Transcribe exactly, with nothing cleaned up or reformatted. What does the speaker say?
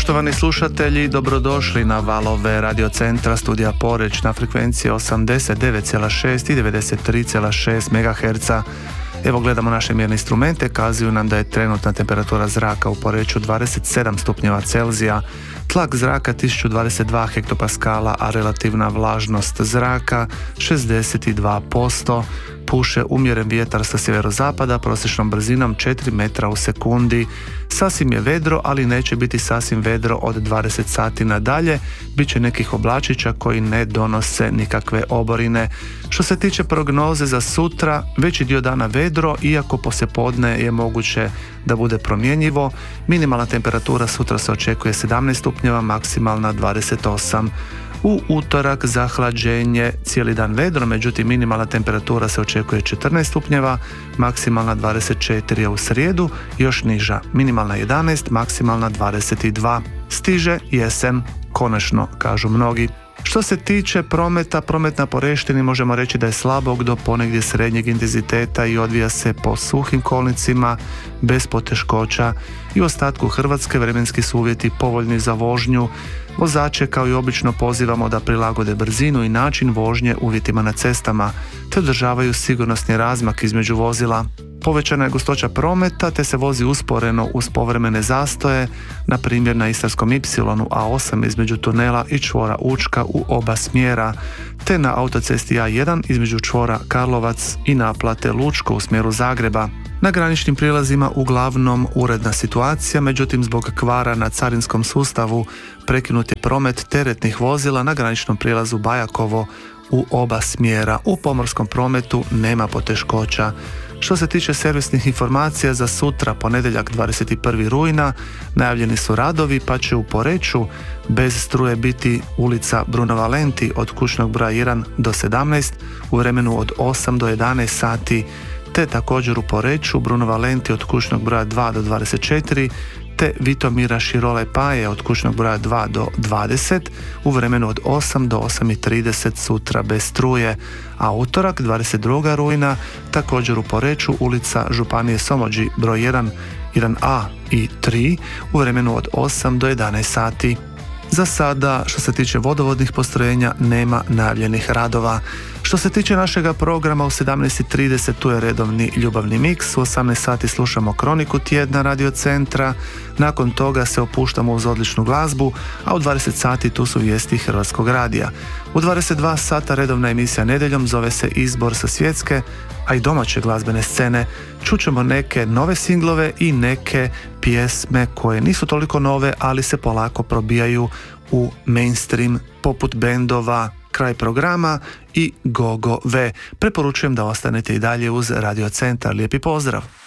Poštovani slušatelji, dobrodošli na valove radiocentra Studija Poreč na frekvenciji osamdeset devet zarez šest i devedeset tri zarez šest megaherca. Evo gledamo naše mjerne instrumente, kazuju nam da je trenutna temperatura zraka u Poreču dvadeset sedam stupnjeva Celzija, tlak zraka tisuću dvadeset dva hektopaskala, a relativna vlažnost zraka šezdeset dva posto. Puše umjeren vjetar sa sjeverozapada prosječnom brzinom četiri metra u sekundi. Sasvim je vedro, ali neće biti sasvim vedro od dvadeset sati nadalje. Biće nekih oblačića koji ne donose nikakve oborine. Što se tiče prognoze za sutra, veći dio dana vedro, iako poslijepodne je moguće da bude promjenjivo. Minimalna temperatura sutra se očekuje sedamnaest stupnjeva, maksimalna dvadeset osam. U utorak zahlađenje, cijeli dan vedro, međutim minimalna temperatura se očekuje četrnaest stupnjeva, maksimalna dvadeset četiri, a u srijedu još niža, minimalna jedanaest, maksimalna dvadeset dva. Stiže jesen, konačno, kažu mnogi. Što se tiče prometa, promet na Poreštini možemo reći da je slabog do ponegdje srednjeg intenziteta i odvija se po suhim kolnicima, bez poteškoća, i u ostatku Hrvatske vremenski su uvjeti povoljni za vožnju. Vozače kao i obično pozivamo da prilagode brzinu i način vožnje uvjetima na cestama, te održavaju sigurnosni razmak između vozila. Povećana je gustoća prometa, te se vozi usporeno uz povremene zastoje, na primjer na Istarskom ipsilonu A osam između tunela i čvora Učka u oba smjera, te na autocesti A jedan između čvora Karlovac i naplate Lučko u smjeru Zagreba. Na graničnim prijelazima uglavnom uredna situacija, međutim zbog kvara na carinskom sustavu prekinut je promet teretnih vozila na graničnom prijelazu Bajakovo u oba smjera. U pomorskom prometu nema poteškoća. Što se tiče servisnih informacija za sutra, ponedjeljak dvadeset prvi rujna, najavljeni su radovi, pa će u Poreču bez struje biti ulica Bruno Valenti od kućnog broja jedan do sedamnaest u vremenu od osam do jedanaest sati, te također u Poreču Bruno Valenti od kućnog broja dva do dvadeset četiri, te Vitomira Širole Paje od kućnog broja dva do dvadeset u vremenu od osam do osam i trideset sutra bez struje, a utorak dvadeset drugog rujna također u Poreču ulica Županije Somođi broj jedan, jedan A i tri u vremenu od osam do jedanaest sati. Za sada, što se tiče vodovodnih postrojenja, nema najavljenih radova. Što se tiče našega programa, u sedamnaest i trideset tu je redovni ljubavni miks, u osamnaest sati slušamo kroniku tjedna radiocentra, nakon toga se opuštamo uz odličnu glazbu, a u dvadeset sati tu su vijesti Hrvatskog radija. U dvadeset dva sata redovna emisija Nedjeljom, zove se Izbor sa svjetske, a i domaće glazbene scene. Čućemo neke nove singlove i neke pjesme koje nisu toliko nove, ali se polako probijaju u mainstream, poput bendova Kraj programa i Gogo V. Preporučujem da ostanete i dalje uz Radio Centar. Lijepi pozdrav!